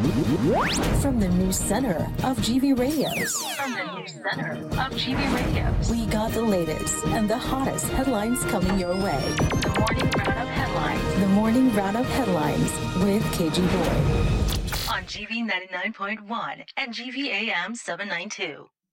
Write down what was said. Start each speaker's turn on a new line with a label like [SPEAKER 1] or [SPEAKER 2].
[SPEAKER 1] From the news center of GV Radios. We got the latest and the hottest headlines coming your way. The morning roundup headlines with KG Boy. On GV 99.1 and GV AM 792.